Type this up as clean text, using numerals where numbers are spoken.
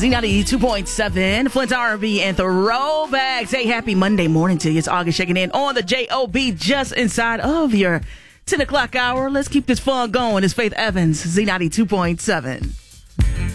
Z90 2.7, Flint R&B and throwbacks. Hey, happy Monday morning to you. It's August checking in on the J-O-B just inside of your 10 o'clock hour. Let's keep this fun going. It's Faith Evans, Z90 2.7.